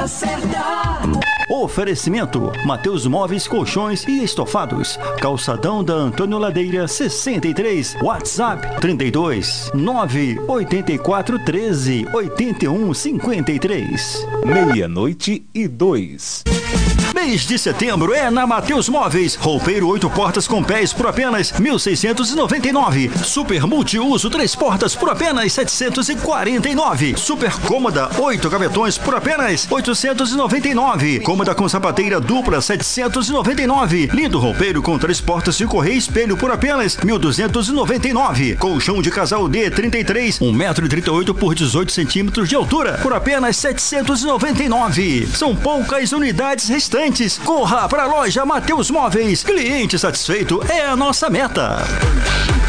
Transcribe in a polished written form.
hora certa. Oferecimento: Mateus Móveis, Colchões e Estofados. Calçadão da Antônio Ladeira 63. WhatsApp 32 984 13 81 53. 00:02. Mês de setembro é na Mateus Móveis. Roupeiro 8 portas com pés por apenas 1.699. Super multiuso 3 portas por apenas 749. Super cômoda 8 gavetões por apenas 899. Cômoda com sapateira dupla 799. Lindo roupeiro com 3 portas de correia e espelho por apenas 1.299. Colchão de casal D 33, 1,38 m por 18 cm de altura por apenas 799. São poucas unidades restantes. Corra para a loja Mateus Móveis. Cliente satisfeito é a nossa meta.